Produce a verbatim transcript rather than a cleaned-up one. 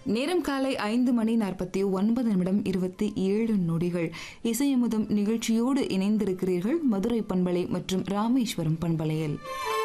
நேரம் காலை ஐந்து மணி நாற்பத்தி ஒன்பது நிமிடம் இருபத்தி ஏழு நொடிகள். இசையமுதம் நிகழ்ச்சியோடு இணைந்திருக்கிறீர்கள் மதுரை பண்பலை மற்றும் ராமேஸ்வரம் பண்பலையில்.